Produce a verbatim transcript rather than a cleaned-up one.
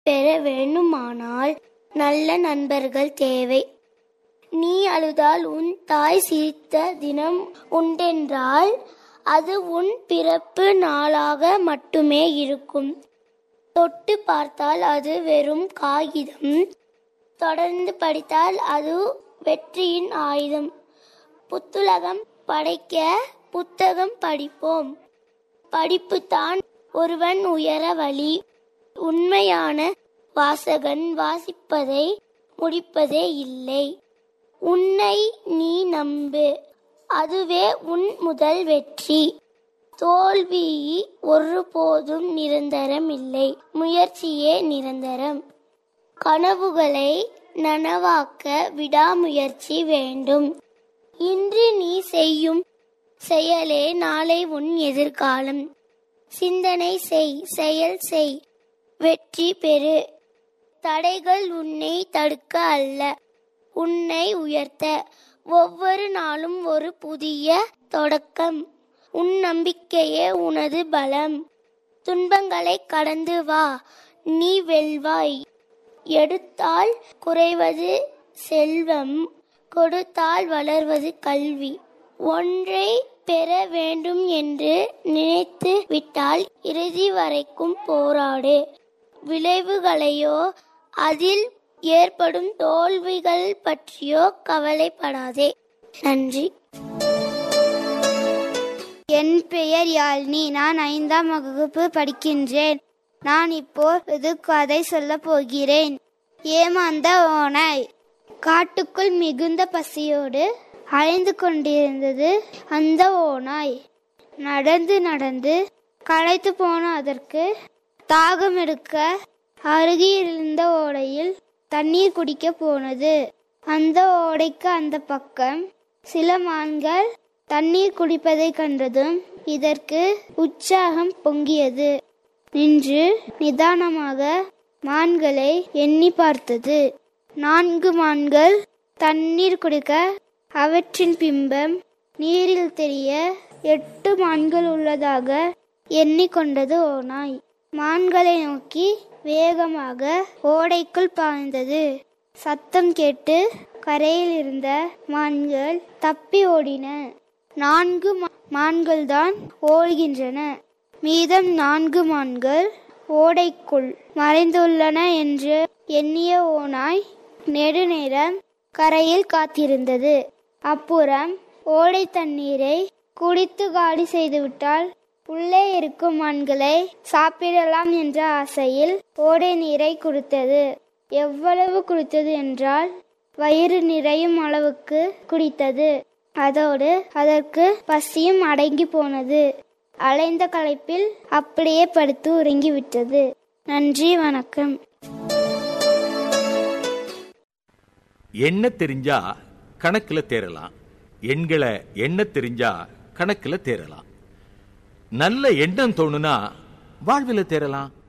பெற வேண்டுமானால் நல்ல நண்பர்கள் தேவை. நீ அழுதால் உன் தாய் சிரித்த தினம் உண்டென்றால் அது உன் பிறப்பு நாளாக மட்டுமே இருக்கும். தொட்டு பார்த்தால் அது வெறும் காகிதம், தொடர்ந்து படித்தால் அது வெற்றியின் ஆயுதம். புத்துலகம் படைக்க புத்தகம் படிப்போம். படிப்பு தான் ஒருவன் உயர வழி. உண்மையான வாசகன் வாசிப்பதை முடிப்பதே இல்லை. உன்னை நீ நம்பு, அதுவே உன் முதல் வெற்றி. தோல்வி ஒருபோதும் நிரந்தரம் இல்லை, முயற்சியே நிரந்தரம். கனவுகளை நனவாக்க விடாமுயற்சி வேண்டும். இன்று நீ செய்யும் செயலே நாளை உன் எதிர்காலம். சிந்தனை செய், செயல் செய், வெற்றி பெறு. தடைகள் உன்னை தடுக்க அல்ல, உன்னை உயர்த்த. ஒவ்வொரு நாளும் ஒரு புதிய தொடக்கம். உன் நம்பிக்கையே உனது பலம். துன்பங்களை கடந்து வா, நீ வெல்வாய். எடுத்தால் குறைவது செல்வம், கொடுத்தால் வளர்வது கல்வி. ஒன்றை பெற வேண்டும் என்று நினைத்து விட்டால் இறுதி வரைக்கும் போராடு. விளைவுகளையோ அதில் ஏற்படும் தோல்விகள் பற்றியோ கவலைப்படாதே. நன்றி. என் பெயர் யாழினி. நான் ஐந்தாம் வகுப்பு படிக்கின்றேன். நான் இப்போ இது கதை சொல்ல போகிறேன். ஏமாந்த ஓநாய். காட்டுக்குள் மிகுந்த பசியோடு அலைந்து கொண்டிருந்தது அந்த ஓநாய். நடந்து நடந்து களைத்து போன அதற்கு தாகம் எடுக்க அருகில் இருந்த ஓடையில் தண்ணீர் குடிக்க போனது. அந்த ஓடைக்கு அந்த பக்கம் சில மான்கள் தண்ணீர் குடிப்பதை கண்டதும் இதற்கு உற்சாகம் பொங்கியது. நின்று நிதானமாக மான்களை எண்ணி பார்த்தது. நான்கு மான்கள் தண்ணீர் குடிக்க அவற்றின் பிம்பம் நீரில் தெரிய எட்டு மான்கள் உள்ளதாக எண்ணிக்கொண்டது ஓநாய். மான்களை நோக்கி வேகமாக ஓடைக்குள் பாய்ந்தது. சத்தம் கேட்டு கரையில் இருந்த மான்கள் தப்பி ஓடின. நான்கு மான்கள் தான் ஓடுகின்றன. மீதம் நான்கு மான்கள் ஓடைக்குள் மறைந்துள்ளன என்று எண்ணிய ஓநாய் நெடுநேரம் கரையில் காத்திருந்தது. அப்புறம் ஓடை தண்ணீரை குடித்து காலி செய்துவிட்டால் உள்ளே இருக்கும் மான்களை சாப்பிடலாம் என்ற ஆசையில் ஓடை நீரை குடித்தது. எவ்வளவு குடித்தது என்றால் வயிறு நிறையும் அளவுக்கு குடித்தது. அதோடு அதற்கு பசியும் அடங்கி போனது. அலைந்த களைப்பில் அப்படியே படுத்து உறங்கிவிட்டது. நன்றி, வணக்கம். எண்ண தெரிஞ்சா கணக்குல தேரலாம், எண்களை எண்ண தெரிஞ்சா கணக்குல தேரலாம். நல்ல எண்ணம் தோணுனா வாழ்வில் தேரலாம்.